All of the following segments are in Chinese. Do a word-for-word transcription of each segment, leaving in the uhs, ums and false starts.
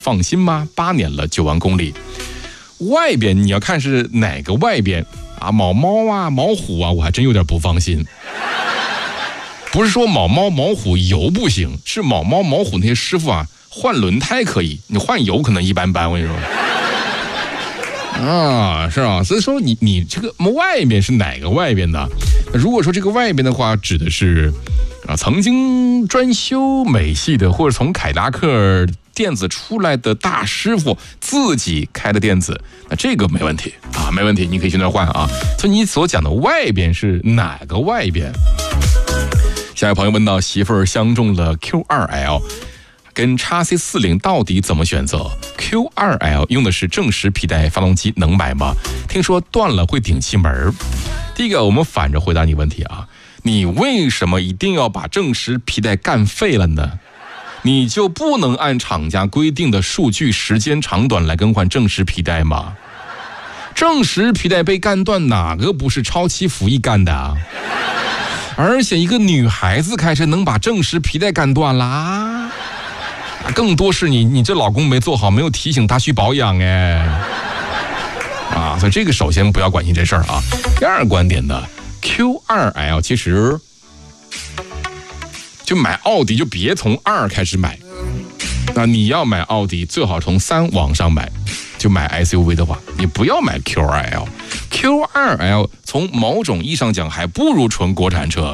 放心吗？八年了，九万公里。外边你要看是哪个外边啊，某猫啊、某虎啊，我还真有点不放心。不是说某猫某虎油不行，是某猫某虎那些师傅啊，换轮胎可以，你换油可能一般般。我跟你说。啊，是啊，所以说你你这个外边是哪个外边的？如果说这个外边的话，指的是啊曾经专修美系的，或者从凯迪拉克店子出来的大师傅自己开的店子，那这个没问题啊，没问题，你可以去那儿换啊。所以你所讲的外边是哪个外边？下一位朋友问到，媳妇儿相中了 Q 二 L。跟 X C 四十 到底怎么选择 ？Q 二 L 用的是正时皮带发动机，能买吗？听说断了会顶气门。第一个，我们反着回答你问题啊，你为什么一定要把正时皮带干废了呢？你就不能按厂家规定的数据时间长短来更换正时皮带吗？正时皮带被干断，哪个不是超期服役干的啊？而且一个女孩子开车能把正时皮带干断啦？更多是你你这老公没做好，没有提醒他去保养哎，啊，所以这个首先不要关心这事儿啊。第二个观点呢 ，Q 二 L 其实就买奥迪就别从二开始买，那你要买奥迪最好从三往上买，就买 S U V 的话，你不要买 Q 二 L。Q 二 L 从某种意义上讲还不如纯国产车。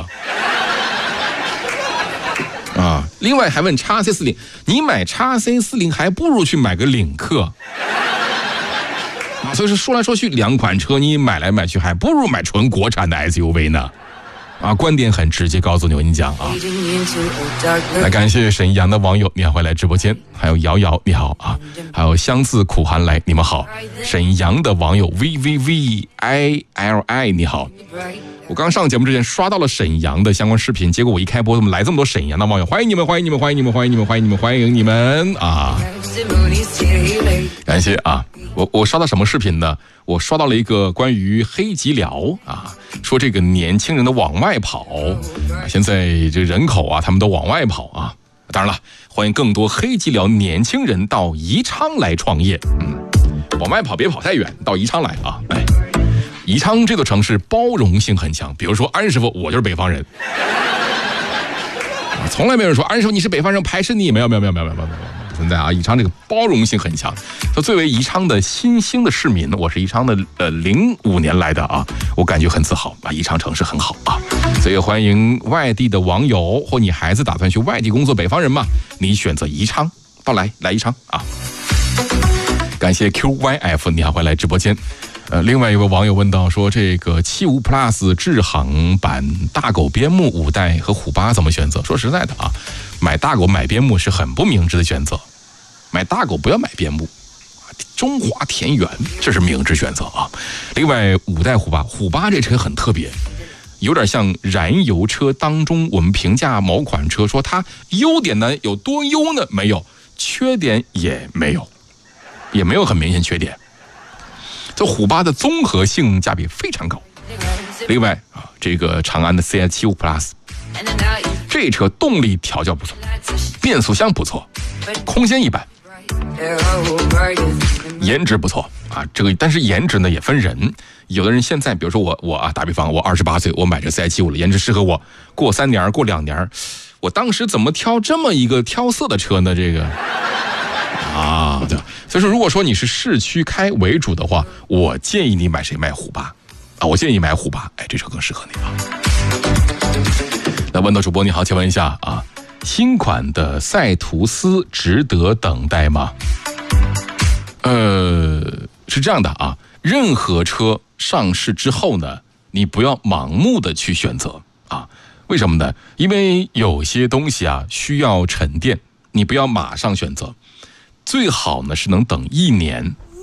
啊，另外还问 X C 四十， 你买 X C 四十 还不如去买个领克啊，所以说说来说去两款车你买来买去还不如买纯国产的 S U V 呢。啊，观点很直接，告诉你，我跟你讲啊。来，感谢沈阳的网友，你好，回来直播间，还有瑶瑶，你好啊，还有相似苦寒来，你们好。沈阳的网友 V V V I L I， 你好。我刚上节目之前刷到了沈阳的相关视频，结果我一开播，怎么来这么多沈阳的网友？欢迎你们，欢迎你们，欢迎你们，欢迎你们，欢迎你们，欢迎你们啊！感谢啊！我我刷到什么视频呢？我刷到了一个关于黑吉辽啊，说这个年轻人的往外跑，现在这人口啊，他们都往外跑啊。当然了，欢迎更多黑吉辽年轻人到宜昌来创业。嗯，往外跑别跑太远，到宜昌来啊！哎。宜昌这座城市包容性很强，比如说安师傅，我就是北方人，从来没有人说安师傅你是北方人排斥你，没有没有没有没有没有没有存在啊！宜昌这个包容性很强。就作为宜昌的新兴的市民，我是宜昌的呃零五年来的啊，我感觉很自豪啊，宜昌城市很好啊，所以欢迎外地的网友或你孩子打算去外地工作，北方人嘛，你选择宜昌，到来来宜昌啊！感谢 Q Y F， 你好，欢迎来直播间。呃，另外一位网友问到说，这个七五 Plus 智航版大狗边牧五代和虎八怎么选择？说实在的啊，买大狗买边牧是很不明智的选择，买大狗不要买边牧，中华田园这是明智选择啊。另外五代虎八，虎八这车很特别，有点像燃油车当中我们评价某款车说它优点呢有多优呢？没有，缺点也没有，也没有很明显缺点。这虎八的综合性价比非常高。另外啊，这个长安的 C S 七十五 Plus， 这车动力调教不错，变速箱不错，空间一般，颜值不错啊。这个但是颜值呢也分人，有的人现在比如说我我啊打比方，我二十八岁，我买这 C S 七十五了，颜值适合我，过三年过两年，我当时怎么挑这么一个挑色的车呢？这个。啊，对，所以说，如果说你是市区开为主的话，我建议你买谁买虎八，啊，我建议买虎八，哎，这车更适合你啊。那问到主播你好，请问一下啊，新款的赛途斯值得等待吗？呃，是这样的啊，任何车上市之后呢，你不要盲目的去选择啊，为什么呢？因为有些东西啊需要沉淀，你不要马上选择。最好呢是能等一年